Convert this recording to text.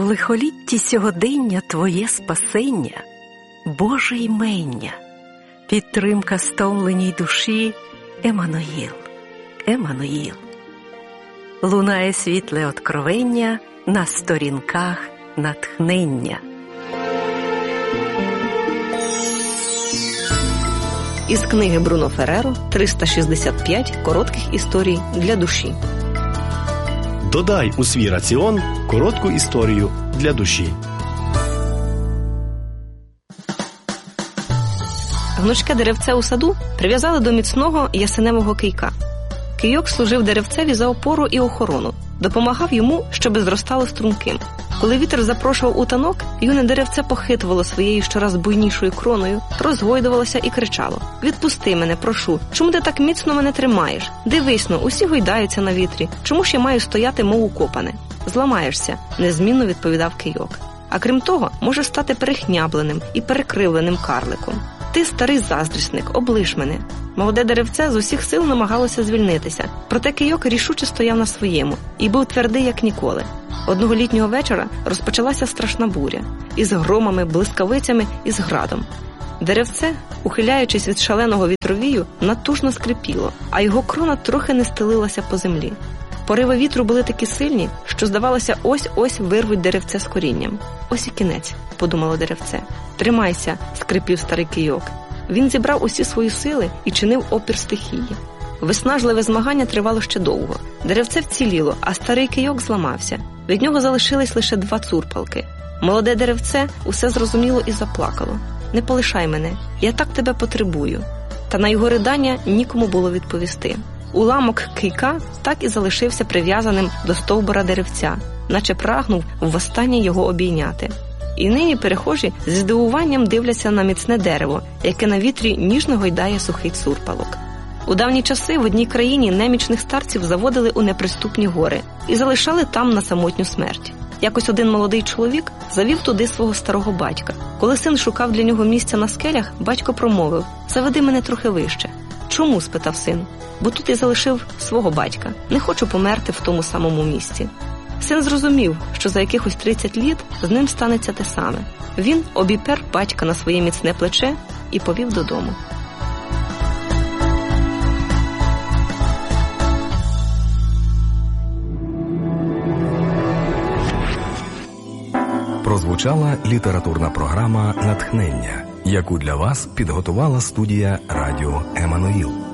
лихолітті сьогодення Твоє спасення, Боже імення, підтримка стомленій душі, Еммануїл, Еммануїл. Лунає світле откровення на сторінках натхнення. Із книги Бруно Ферреро «365 коротких історій для душі». Додай у свій раціон коротку історію для душі. Гнучке деревце у саду прив'язали до міцного ясеневого кийка. Кийок служив деревцеві за опору і охорону, допомагав йому, щоби зростало струнким. Коли вітер запрошував у танок, юне деревце похитувало своєю щораз буйнішою кроною, розгойдувалося і кричало: «Відпусти мене, прошу! Чому ти так міцно мене тримаєш? Дивись-но, усі гойдаються на вітрі. Чому ж я маю стояти, мов укопане?» «Зламаєшся», – незмінно відповідав кийок. «А крім того, може стати перехнябленим і перекривленим карликом. Ти, старий заздрісник, облиш мене». Молоде деревце з усіх сил намагалося звільнитися, проте кийок рішуче стояв на своєму і був твердий, як ніколи. Одного літнього вечора розпочалася страшна буря. Із громами, блискавицями і з градом. Деревце, ухиляючись від шаленого вітровію, натужно скрипіло, а його крона трохи не стелилася по землі. Пориви вітру були такі сильні, що, здавалося, ось-ось вирвуть деревце з корінням. «Ось і кінець», – подумало деревце. «Тримайся», – скрипів старий кийок. Він зібрав усі свої сили і чинив опір стихії. Виснажливе змагання тривало ще довго. Деревце вціліло, а старий кийок зламався. Від нього залишились лише 2 цурпалки. Молоде деревце усе зрозуміло і заплакало. «Не полишай мене, я так тебе потребую». Та на його ридання нікому було відповісти. Уламок кийка так і залишився прив'язаним до стовбура деревця, наче прагнув востаннє його обійняти. І нині перехожі зі здивуванням дивляться на міцне дерево, яке на вітрі ніжно гойдає сухий цурпалок. У давні часи в одній країні немічних старців заводили у неприступні гори і залишали там на самотню смерть. Якось один молодий чоловік завів туди свого старого батька. Коли син шукав для нього місця на скелях, батько промовив: «Заведи мене трохи вище». «Чому?» – спитав син. «Бо тут я залишив свого батька. Не хочу померти в тому самому місці». Син зрозумів, що за якихось 30 літ з ним станеться те саме. Він обіпер батька на своє міцне плече і повів додому. Прозвучала літературна програма «Натхнення», яку для вас підготувала студія радіо «Еммануїл».